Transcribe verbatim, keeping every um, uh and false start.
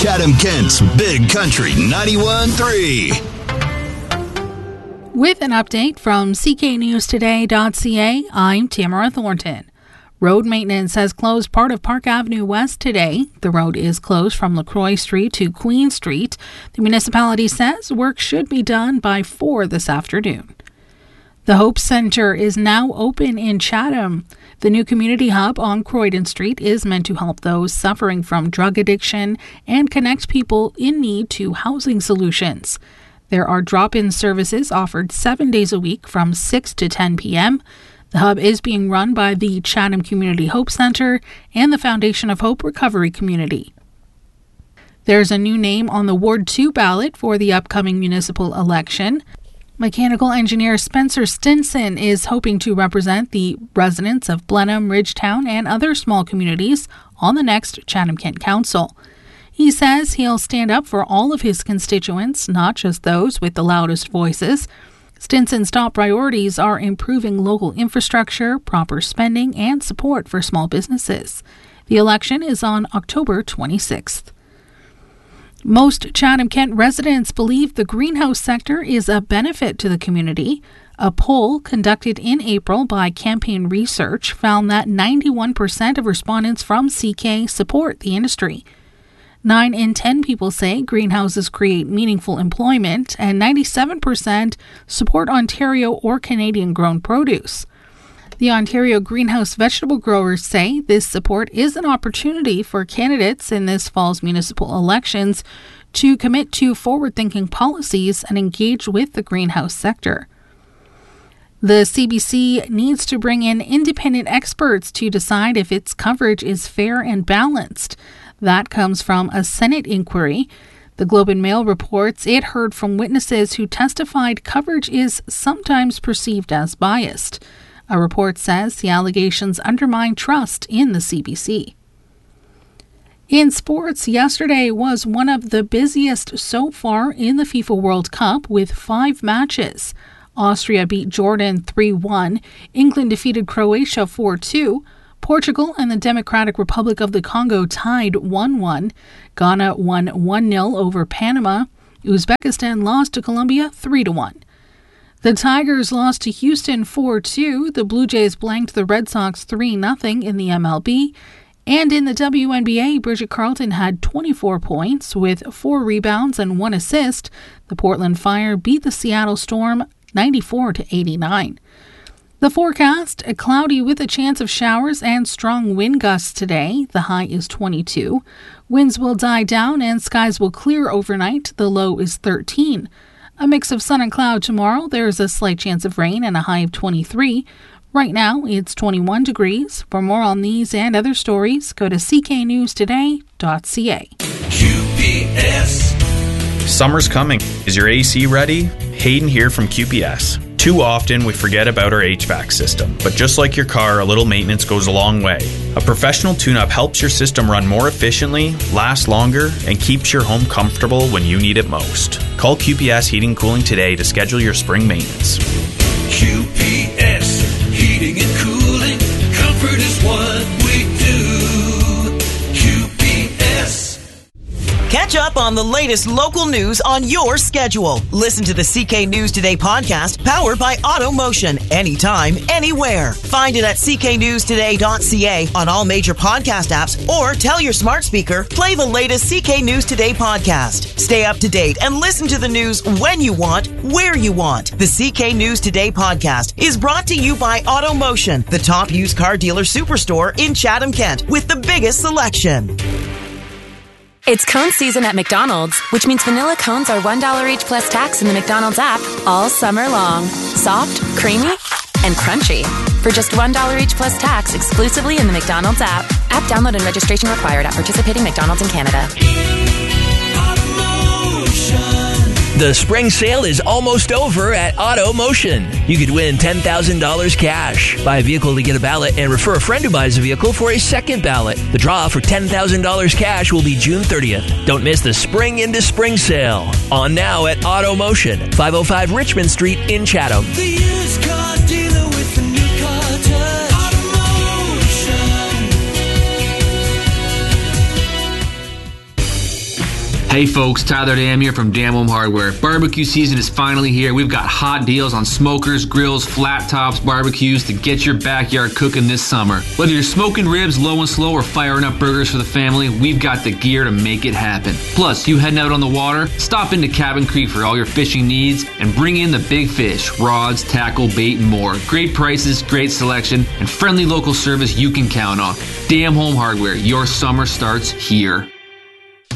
Chatham-Kent's Big Country ninety-one point three. With an update from C K News Today dot C A, I'm Tamara Thornton. Road maintenance has closed part of Park Avenue West today. The road is closed from LaCroix Street to Queen Street. The municipality says work should be done by four this afternoon. The Hope Center is now open in Chatham. The new community hub on Croydon Street is meant to help those suffering from drug addiction and connect people in need to housing solutions. There are drop-in services offered seven days a week from six to ten p.m. The hub is being run by the Chatham Community Hope Center and the Foundation of Hope Recovery Community. There's a new name on the Ward two ballot for the upcoming municipal election. Mechanical engineer Spencer Stinson is hoping to represent the residents of Blenheim, Ridgetown, and other small communities on the next Chatham-Kent Council. He says he'll stand up for all of his constituents, not just those with the loudest voices. Stinson's top priorities are improving local infrastructure, proper spending, and support for small businesses. The election is on October twenty-sixth. Most Chatham-Kent residents believe the greenhouse sector is a benefit to the community. A poll conducted in April by Campaign Research found that ninety-one percent of respondents from C K support the industry. Nine in ten people say greenhouses create meaningful employment, and ninety-seven percent support Ontario or Canadian-grown produce. The Ontario greenhouse vegetable growers say this support is an opportunity for candidates in this fall's municipal elections to commit to forward-thinking policies and engage with the greenhouse sector. The C B C needs to bring in independent experts to decide if its coverage is fair and balanced. That comes from a Senate inquiry. The Globe and Mail reports it heard from witnesses who testified coverage is sometimes perceived as biased. A report says the allegations undermine trust in the C B C. In sports, yesterday was one of the busiest so far in the FIFA World Cup with five matches. Austria beat Jordan three one, England defeated Croatia four two, Portugal and the Democratic Republic of the Congo tied one one, Ghana won one nil over Panama, Uzbekistan lost to Colombia three to one. The Tigers lost to Houston four two, the Blue Jays blanked the Red Sox three nothing in the M L B, and in the W N B A, Bridget Carlton had twenty-four points with four rebounds and one assist. The Portland Fire beat the Seattle Storm ninety-four to eighty-nine. The forecast, cloudy with a chance of showers and strong wind gusts today. The high is twenty-two. Winds will die down and skies will clear overnight. The low is thirteen. A mix of sun and cloud tomorrow. There is a slight chance of rain and a high of twenty-three. Right now, it's twenty-one degrees. For more on these and other stories, go to C K News Today dot C A. Q P S. Summer's coming. Is your A C ready? Hayden here from Q P S. Too often we forget about our H V A C system, but just like your car, a little maintenance goes a long way. A professional tune-up helps your system run more efficiently, last longer, and keeps your home comfortable when you need it most. Call Q P S Heating and Cooling today to schedule your spring maintenance. Q P S, heating and cooling, comfort is what we do. Q P S. Catch up on the latest local news on your schedule. Listen to the C K News Today podcast powered by AutoMotion anytime, anywhere. Find it at C K News Today dot C A on all major podcast apps or tell your smart speaker, play the latest C K News Today podcast. Stay up to date and listen to the news when you want, where you want. The C K News Today podcast is brought to you by AutoMotion, the top used car dealer superstore in Chatham-Kent with the biggest selection. It's cone season at McDonald's, which means vanilla cones are one dollar each plus tax in the McDonald's app all summer long. Soft, creamy, and crunchy. For just one dollar each plus tax exclusively in the McDonald's app. App download and registration required at participating McDonald's in Canada. The spring sale is almost over at AutoMotion. You could win ten thousand dollars cash. Buy a vehicle to get a ballot and refer a friend who buys a vehicle for a second ballot. The draw for ten thousand dollars cash will be June thirtieth. Don't miss the Spring into Spring sale. On now at AutoMotion, five oh five Richmond Street in Chatham. The used car dealer with the new car touch. AutoMotion. Hey folks, Tyler Dam here from Dam Home Hardware. Barbecue season is finally here. We've got hot deals on smokers, grills, flat tops, barbecues to get your backyard cooking this summer. Whether you're smoking ribs low and slow or firing up burgers for the family, we've got the gear to make it happen. Plus, you heading out on the water? Stop into Cabin Creek for all your fishing needs and bring in the big fish, rods, tackle, bait, and more. Great prices, great selection, and friendly local service you can count on. Dam Home Hardware, your summer starts here.